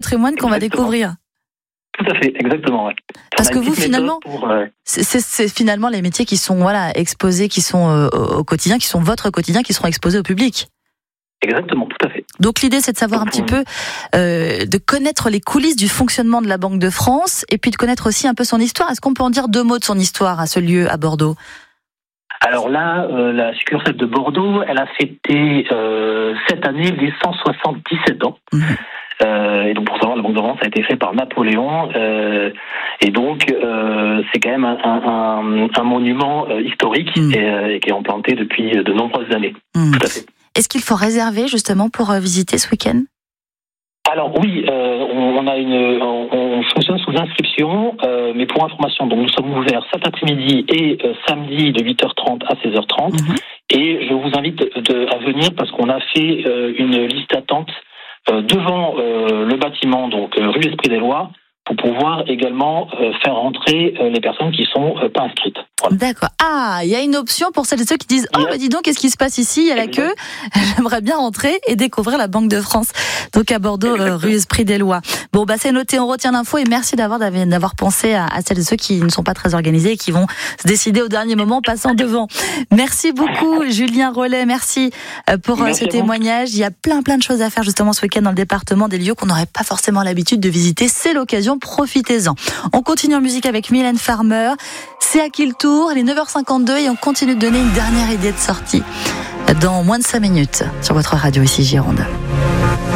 patrimoine qu'on va découvrir. Tout à fait, exactement. Ouais. Parce que vous, finalement, c'est finalement les métiers qui sont exposés, qui sont au quotidien, qui sont votre quotidien, qui seront exposés au public. Exactement, tout à fait. Donc l'idée, c'est de savoir un petit peu, de connaître les coulisses du fonctionnement de la Banque de France, et puis de connaître aussi un peu son histoire. Est-ce qu'on peut en dire 2 mots de son histoire à ce lieu à Bordeaux ? Alors là, la succursale de Bordeaux, elle a fêté cette année les 177 ans. Et donc pour savoir, la Banque de France a été faite par Napoléon, et donc c'est quand même un monument historique et qui est implanté depuis de nombreuses années. Tout à fait. Est-ce qu'il faut réserver justement pour visiter ce week-end ? Alors oui, on fonctionne sous inscription, mais pour information, donc nous sommes ouverts cet après-midi et samedi de 8h30 à 16h30. Et je vous invite à venir parce qu'on a fait une liste d'attente devant le bâtiment, donc rue Esprit des Lois, pour pouvoir également faire rentrer les personnes qui sont pas inscrites. Voilà. D'accord. Ah, il y a une option pour celles et ceux qui disent « Oh, dis donc, qu'est-ce qui se passe ici ? Il y a la queue. J'aimerais bien rentrer et découvrir la Banque de France. » Donc à Bordeaux, rue Esprit des Lois. Bon, c'est noté, on retient l'info et merci d'avoir pensé à celles et ceux qui ne sont pas très organisés et qui vont se décider au dernier moment, passant devant. Merci beaucoup, Julien Rollet. Merci pour ce témoignage. Il y a plein de choses à faire justement ce week-end dans le département, des lieux qu'on n'aurait pas forcément l'habitude de visiter. C'est l'occasion, profitez-en. On continue en musique avec Mylène Farmer. C'est à qui le tour ? Il est 9h52 et on continue de donner une dernière idée de sortie dans moins de 5 minutes sur votre radio ici Gironde.